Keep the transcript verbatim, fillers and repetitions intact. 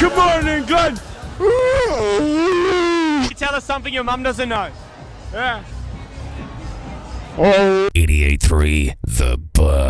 Good morning, Glenn. Tell us something your mum doesn't know. Yeah. eighty-eight point three The Buzz.